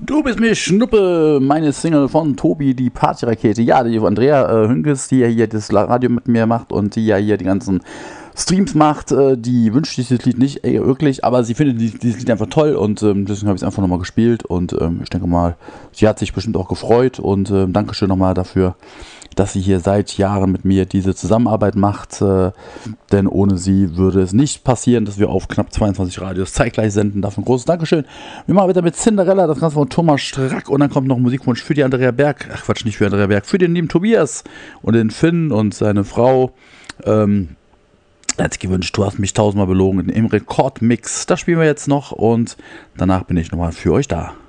Du bist mir Schnuppe, meine Single von Tobi, die Partyrakete. Ja, die Andrea Hünkes, die ja hier das Radio mit mir macht und die ja hier die ganzen Streams macht, die wünscht sich das Lied nicht wirklich, aber sie findet dieses Lied einfach toll und deswegen habe ich es einfach nochmal gespielt und ich denke mal, sie hat sich bestimmt auch gefreut und Dankeschön nochmal dafür, dass sie hier seit Jahren mit mir diese Zusammenarbeit macht, denn ohne sie würde es nicht passieren, dass wir auf knapp 22 Radios zeitgleich senden. Dafür ein großes Dankeschön. Wir machen weiter mit Cinderella, das Ganze von Thomas Strack und dann kommt noch ein Musikwunsch für die Andrea Berg, ach Quatsch, nicht für Andrea Berg, für den lieben Tobias und den Finn und seine Frau. Er hat sich gewünscht, du hast mich tausendmal belogen im Rekordmix. Das spielen wir jetzt noch und danach bin ich nochmal für euch da.